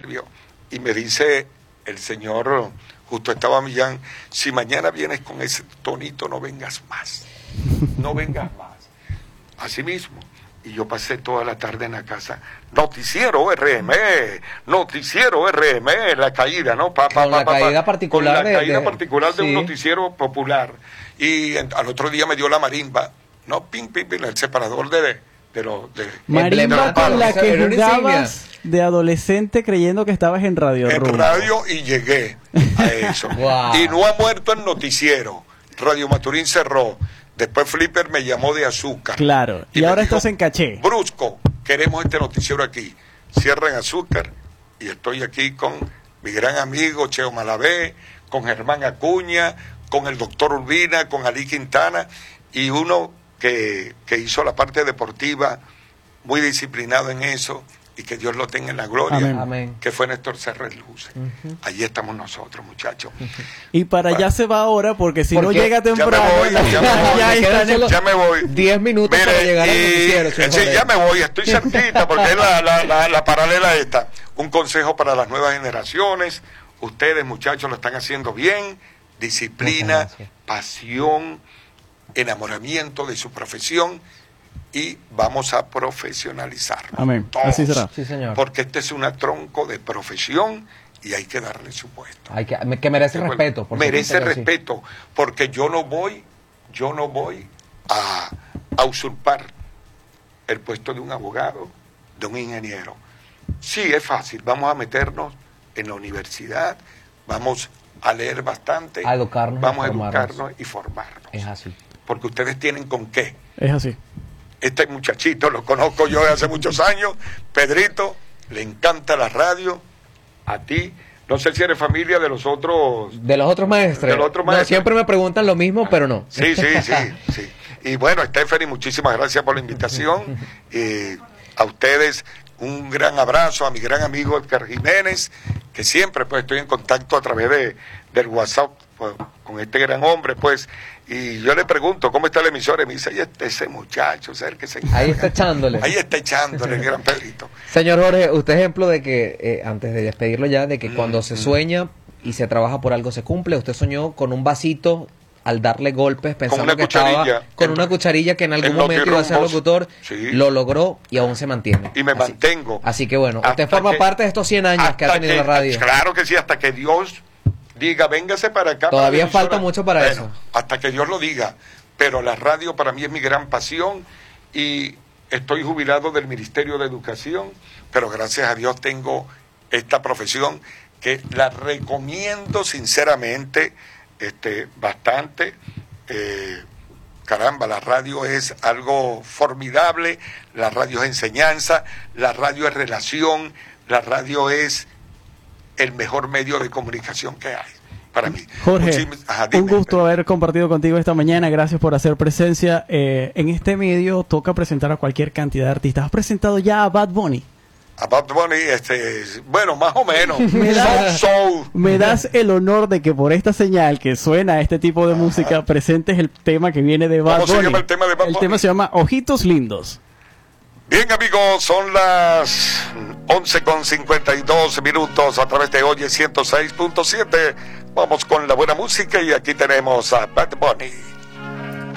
nervios. Y me dice el señor Justo Estaba Millán, si mañana vienes con ese tonito, no vengas más. No vengas más. Así mismo. Y yo pasé toda la tarde en la casa. Noticiero RM, la caída, ¿no? Con la caída particular de un noticiero popular. Y al otro día me dio la marimba, ¿no? Pim, pim, pim, el separador de marimba con la que jugabas de adolescente creyendo que estabas en Radio En Rumbo. radio, y llegué a eso. Wow. Y no ha muerto el noticiero. Radio Maturín cerró. Después Flipper me llamó de Azúcar. Claro. Y ahora dijo, estás en Caché. Brusco, queremos este noticiero aquí. Cierran Azúcar y estoy aquí con mi gran amigo Cheo Malavé, con Germán Acuña, con el doctor Urbina, con Ali Quintana, y uno que hizo la parte deportiva, muy disciplinado en eso, y que Dios lo tenga en la gloria. Amén. Que fue Néstor Serres Luce. Allí estamos nosotros, muchachos. Y para allá se va ahora, porque si no llega temprano... Ya me voy. 10 minutos para llegar al noticiero. Sí, ya me voy, estoy cerquita, porque es la paralela esta. Un consejo para las nuevas generaciones. Ustedes, muchachos, lo están haciendo bien. Disciplina, pasión, enamoramiento de su profesión, y vamos a profesionalizarlo. Amén. Todos. Así será. Sí, señor. Porque este es un tronco de profesión y hay que darle su puesto. Que merece respeto. Merece respeto, porque yo no voy a usurpar el puesto de un abogado, de un ingeniero. Sí, es fácil, vamos a meternos en la universidad, vamos a leer bastante, a educarnos, vamos a educarnos y formarnos. Es así. Porque ustedes tienen con qué. Es así. Este muchachito lo conozco yo de hace muchos años, Pedrito, le encanta la radio, a ti, no sé si eres familia de los otros... De los otros maestros. No, siempre me preguntan lo mismo, pero no. Sí. Y bueno, Stephanie, muchísimas gracias por la invitación. A ustedes, un gran abrazo, a mi gran amigo Edgar Jiménez, que siempre pues estoy en contacto a través del WhatsApp pues, con este gran hombre, pues. Y yo le pregunto, ¿cómo está el emisor? Y me dice, ahí está ese muchacho, que se encarga. Ahí está echándole. El gran Pedrito. Señor Jorge, usted ejemplo de que, antes de despedirlo ya, de que cuando se sueña y se trabaja por algo se cumple. Usted soñó con un vasito al darle golpes pensando que estaba con una cucharilla que en algún momento iba a ser locutor. Sí. Lo logró y aún se mantiene. Y me mantengo. Así que bueno, usted forma parte de estos 100 años que ha tenido la radio. Claro que sí, hasta que Dios diga, véngase para acá. Todavía falta mucho para eso. Hasta que Dios lo diga. Pero la radio para mí es mi gran pasión y estoy jubilado del Ministerio de Educación, pero gracias a Dios tengo esta profesión que la recomiendo sinceramente bastante. Caramba, la radio es algo formidable, la radio es enseñanza, la radio es relación, la radio es el mejor medio de comunicación que hay para mí. Jorge, un gusto haber compartido contigo esta mañana. Gracias por hacer presencia. En este medio toca presentar a cualquier cantidad de artistas. ¿Has presentado ya a Bad Bunny? A Bad Bunny, bueno, más o menos. Me das el honor de que por esta señal que suena este tipo de música presentes el tema que viene de Bad Bunny. ¿Cómo se llama el tema de Bad Bunny? El tema se llama Ojitos Lindos. Bien, amigos, son las 11:52 a través de Oye 106.7. Vamos con la buena música y aquí tenemos a Bad Bunny.